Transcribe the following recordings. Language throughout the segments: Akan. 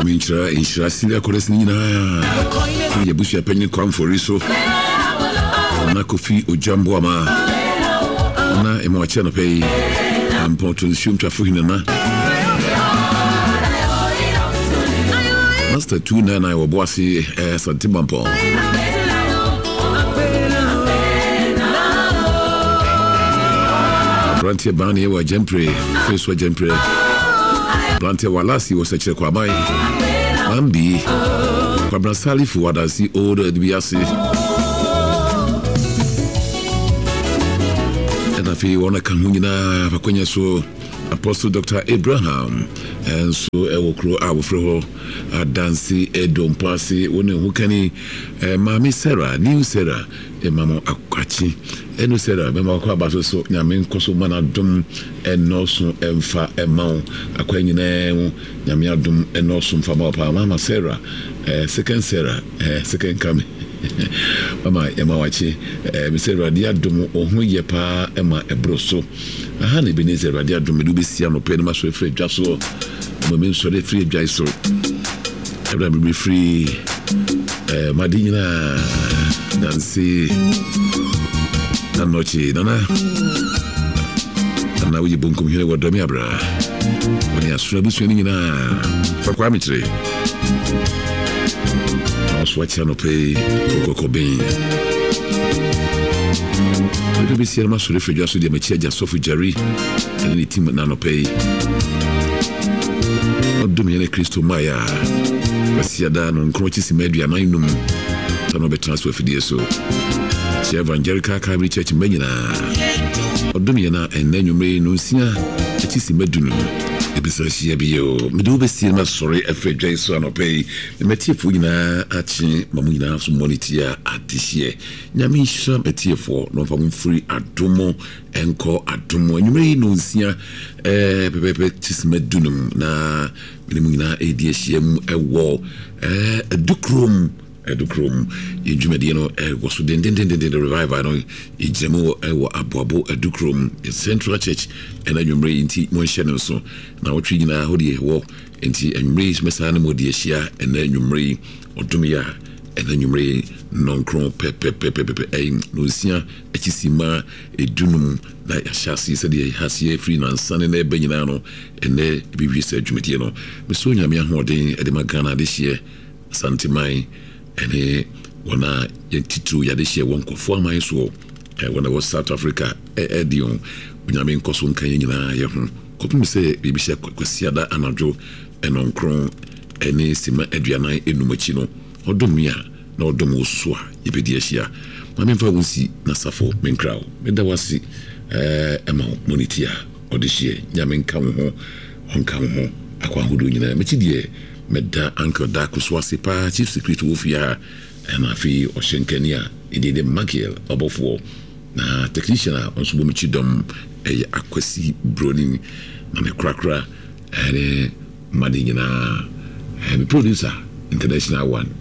Yamintra inshira silia koresnina ya busu ya penye kwa mforiso na Kofi Ojambo ama na emwacha na pay amponto shumta fuhinana Master 299 waboasi Santimampo Brantia Bani wa Jempre Face wa Jempre Brantia Walasi wa Sechire kwa mai Mambi kwa Brasali fuwadasi Odo Edbiasi Enafi wana kanhunyina Pakwenye so Apostle Dr. Abraham and so ewokro awofreho adansi edompasi woni hukani mami Sarah new Sarah mama akwachi enu Sarah mama kwa baso so nyame nkoso mana dum enoso emfa emaw akwanyina nyame adum enoso mfa ma mama Sarah second Sarah second coming mama ema wachi Mr. Radia dum ohun yepa ema ebroso aha ne Ebenezer Radia dum du besia no pe no maso free dwaso mo so de free dwaiso ebra be free madina Nancy nanochi nana na we bonkum hire wodomi abra woni asura bi so ni nyina fa kwa mitre Swatch no pay Coco Bean. I be see my sort of just the Matia Sophie Jerry and any team nano pay. What do me Christo Maya? Pasiada non crotches media minum. Tano be transfer for the so. She evangelical Calvary Church Menina. What do me na and then you may no see it is medunum. Ebisasi ebio medu be see ma sorry efedwe so anopay metiefo nyina achi mamu nyina so monitia adihie nyame hira metiefo no fam free adomo enko adomo anyumre no nsia pepepe tismedunum na minimu nyina ediehiem ewo edukrom yejumedi no woso den revival no ejemo ewo aboabo edukrom Central Church ena nyumre inti mo hye no so na wotwi nyina hodi wo inti enwre mesa na modi ehia ena nyumre odomia ena nyumre nonkron pepe no sia echisima edunum na yashasi se de hasie free na nsane na ebe nyina no ene bibi se adwumedi no meso nyame ahoden ede magana de hye santimai ene wana yentitu ya de hye wonkofo aman so wana was South Africa edion nyame nkoso nkan nyina ye ho kopim se bibi hye kwasiada anajo enonkron ene sima aduanan enumachi no odomia na odom oso a yebedi ahia mame mfa wonsi na safo menkrao meda wasi ema monitia odihie nyame nkan ho honkan ho akwa hodo nyina mechi die meda Uncle Dakus wasipa chief secretary ofia na fi oshenkania edede Magiel obofo na technician onso bo mechi dom akwasi bronin na me krakra ene madinyina and producer international one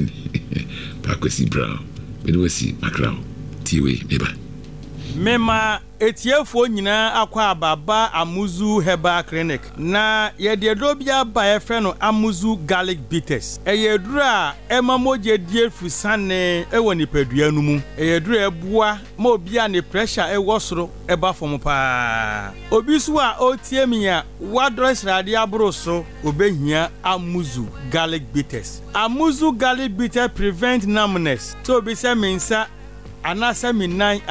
Pakwesi Brown bedwesi makrao tiwe meba mema etiefo nyina akwa ababa Amuzu Herbal Clinic na yededo bia ba efre no Amuzu Garlic Bitters eyedura emamoje die fusane ewo nipadua nu mu eyedura ebua ma obia ne pressure ewo soro eba fom pa obisu a otiemia wadros rade abroso obehia Amuzu Garlic Bitters. Amuzu Garlic Bitters prevent numbness so be se mensa anasemi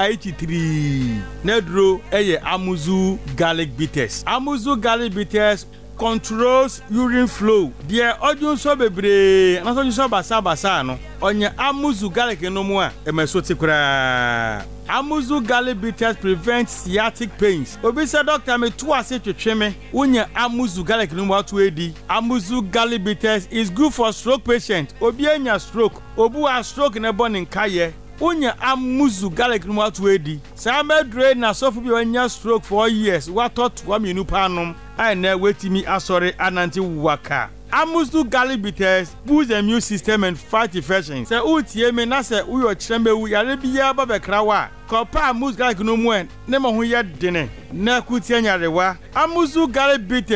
983 nedro eye Amuzu Garlic Bitters. Amuzu Garlic Bitters controls urine flow. Die odun so bebre anaso so basa no onye Amuzu Garlic no mu a emesoti kura. Amuzu Garlic Bitters prevent sciatic pains. Obi say doctor me to ase twetweme unya Amuzu Garlic no mu atu edi. Amuzu Garlic Bitters is good for stroke patient. Obi anya stroke, obu a stroke na born nkaye unya Amuzu Garlic no atu edi. Sa medre na sofu bi anya stroke for years. What thought wa minu panom ai na wetimi asore ananti waka. Amuzu Garlic Bitters boost the immune system and fight infections. Se utie me na se uyo chembe yare biya ba bekrawa. Kopa Amuzu Garlic no mu en ne mo ho ye dene na kutie nyarewa. Amuzu Garlic Bitters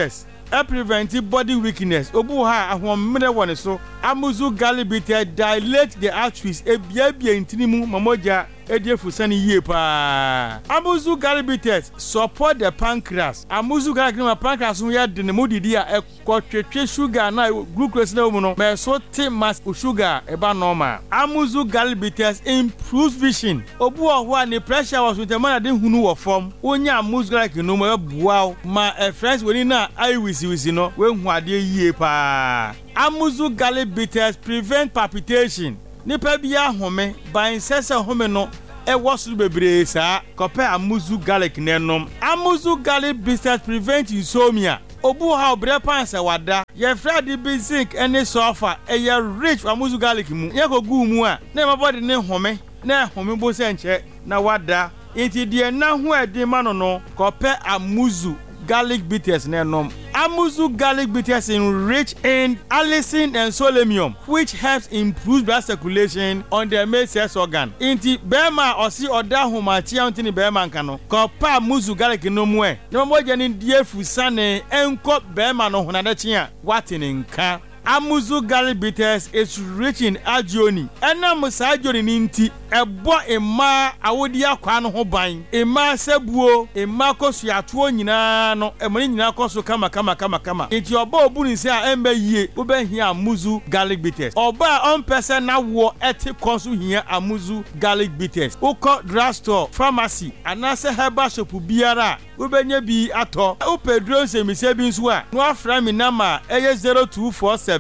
prevent body weakness. Obu ha ahomre won so. Amuzu garlic bitter dilate the arteries ebiabia intinimu mamoja ediefusani yie pa. Amuzu garlic bitters support the pancreas. Amuzu garlic no pancreas no ya de ne modidi a ekotwetwe sugar na glucose na mu no me so te mass sugar eba normal. Amuzu garlic bitters improves vision. Obu ho a ne pressure was with the man de hunu wo form. Onya amuzu garlic no mo bua ma friends woni na ai wisi no we hu ade yie pa. Amuzu garlic bitters prevent palpitation. Nipa bia home ban sese home no was bebre sa kope amuzu garlic nenom. Amuzu garlic bitters prevent insomnia. Obu ha obre panse wada ye frade bi zinc ene sulfur ye rich amuzu garlic mu ye ko gu mu a na my body ne home na home bo se nche na wada inti de na ho ade ma no kope amuzu garlic bitters nenom. Amuzu garlic bitters rich in allicin and selenium, which helps improve blood circulation on the male sex organ. Inti bema osi oda humachi antini bema nkano. Kopa amuzu garlic no mwe. Nemo jeni die fusane enko bema no hunadechia watini nka. Amuzu garlic bitters is rich in agioni. Ena musa agioni ninti ebo ema awodi akwa no ho ban. Ema sebuo, ema kosu atuo nyina no, emani nyina kosu kama. Enti oba obu ni se a embe yie, obe hia amuzu garlic bitters. Oba on person na wo eti kosu hia amuzu garlic bitters. Uko drugstore, pharmacy, anase herbal shop biara, obenye bi ato. Upedro se mi se bi nso a, no afra mi nama eye 0247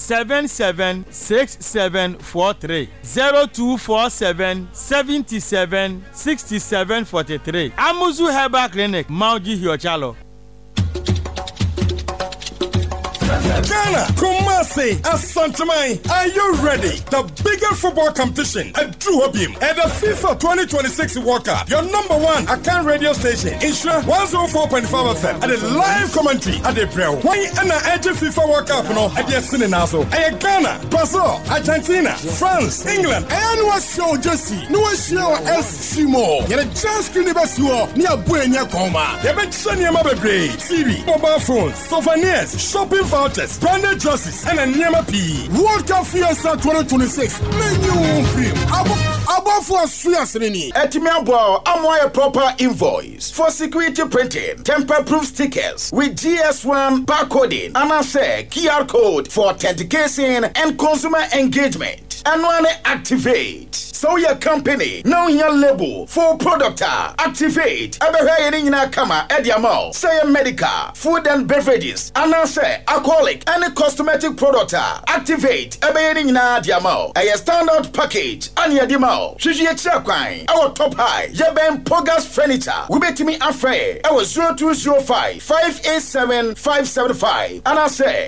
776743 0247 77 6743. Amuzu Herbal Clinic, Mauji Hiochalo. Ghana, Kumasi, Asantamai, are you ready? The biggest football competition at Druhobim and the FIFA 2026 World Cup. Your number one Akan radio station, Insure 104.5 FM, and a live commentary at the Braille. Why and the FIFA World Cup no at the Sininazo? And Ghana, Brazil, Argentina, France, England, and what show Jesse? No show S. Shimo. You're a chance to never show near Buena Coma. You've been sending my baby, TV, mobile phones, souvenirs, shopping vouchers, branded jerseys, and a Nyama P. World Cup Fiesta 2026. Menu film. Above for Swiasini. Etimiabo, Amoya proper invoice for security printing, temper-proof stickers with GS1 barcoding, and I say QR code for authentication and consumer engagement. And when activate. So your company, now your label for product activate. Ebehe kama ediamo. Say medical, food and beverages, and I say alcoholic and cosmetic product activate. Ebehe diamo. A standard package and yadimo. Shiji Chakwine. Our top high. Yeben Pogas furniture. We bet me afraid. Our 0205 587 575. And I say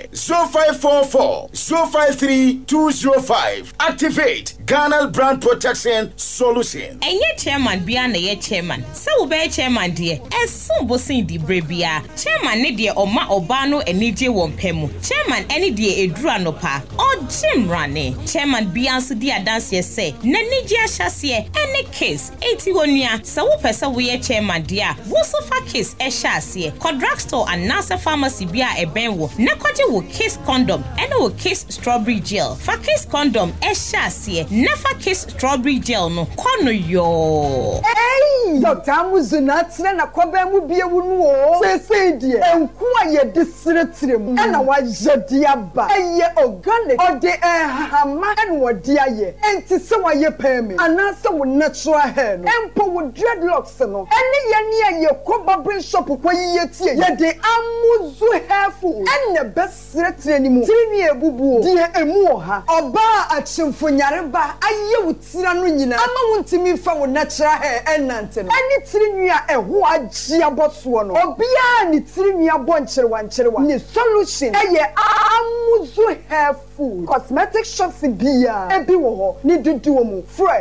0544 053 205. Activate Ghana brand protection solution. And ye chairman bia na ye chairman. So be chairman dear. Esumbo sin di brebia. Chairman ne dear oma obano enije wompemu. Chairman any dear edura no pa. O Jim Rane. Chairman biansu dia dance ye say. Nenije ashase any case. 81 so pesa we chairman dear. Woso fa case eshase. Drugstore and Nasa pharmacy bia ebenwo. Nakoje wo case condom. And wo case strawberry gel. Fa case condom eshase. Never kiss strawberry gel no kono yo. Hey, Dr. Amuzu na tire na kwaba mu bie wunu o. Se die enku aye disretirem. Na wa jedi aba. Eye organic ode hama en wodi aye. Enti se wa ye pemi. Ana se wo natural hair no. Empo wo dreadlocks no. Ene ye ne aye ko barber shop ko yiye tie. Ye de Amuzu hairful. Ene besretire ni mu. Tiri ebubu. Die emu ha. Oba achimfo nyareba aye wutira no nyina. Ama wuntimi fa wo natural hair enante no. Ani tiri nua eho agye aboso no. Obia ni tiri nua boncherewa ncherewa. Ni solution eye Amuzu hairful. Cosmetic shops bia ebi wo ho ni dudu mu. Free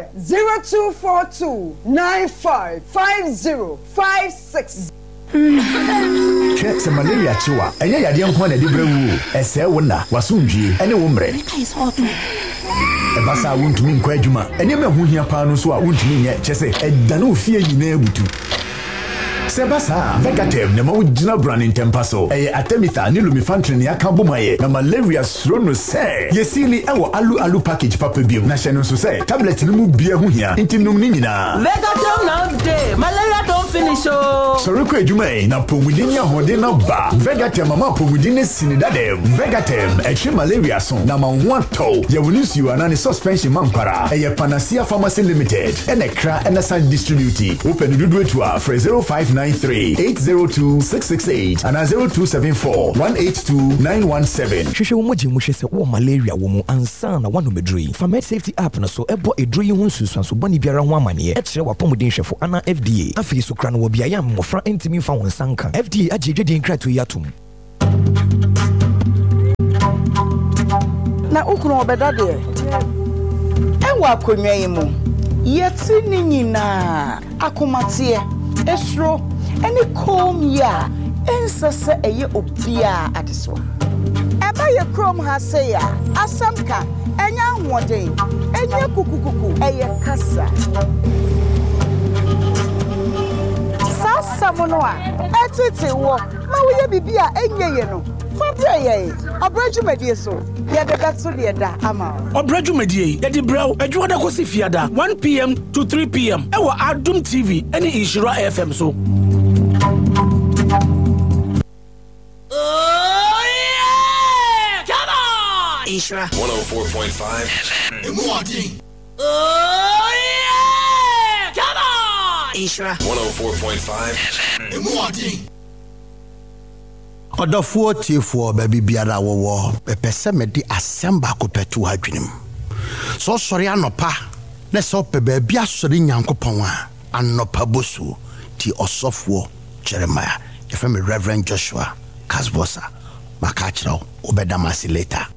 0242 955056. Check malaria chiwa. Enya yade nko na de brewu. Ese wona wasundwie ene wo mre. Ebasa wuntumi nkwa adwuma. Ene me ho hia pa no so a wuntumi nye chese edane ofie nyina ebutu. Sebasa Vegatem ne mawujina brand intempaso eye Artemether ne Lumifantrin ya kambomaye na malaria srono se yesili ewo alu package papa biom na hyeno so se tablet no mu bia ho hia intinum ni nyina Vegatem now day malaria don't finish oh so rekwa adwuma na pomudin ya hode na ba Vegatem mama pomudin sinidadem Vegatem etwe malaria so na ma ho ato ye wonisi ana ne suspension mankwara eye Panacea Pharmacy Limited enekra enasan distribute open dudu etua for 0593 802 668 and 0274 182 917 hwehwe wo moji mu hwese wo malaria wo mu ansa na wano medrui Famed Safety App na so ebo edrui ho nsusuanso boni biara ho amane etre wapomudin hwefo ana FDA afei so kra no wo bia ya mmofra entimi fa won sanka FDA agedwedin krato yatum na ukunu obeda de ewa akonwa yi mu yeti ni nyina akomatie esro eni kom ya ensese eye obia adeswa eba ye krom ha se ya asamka enya hoden enya kukukuku eye kasa sasa mono a etete wo ma wo ye bibia enye ye no fabre ye obrajumedie so ye de beto de da ama obrajumedie ye di brew adwo da kosi fiada 1 p.m. to 3 p.m. ewo Adum TV eni Ishira FM so Ishra 104.5 Emwadi. Oh yeah! Come on! Ishra 104.5 Emwadi. Odofuo tiefo baby biara wo pese mede asemba ko petu adwenem so sori anopa na so pe ba bia sori nyankopon a anopa bosu ti osofo Jeremiah efem Reverend Joshua Kasbosa makachiro obedamasi later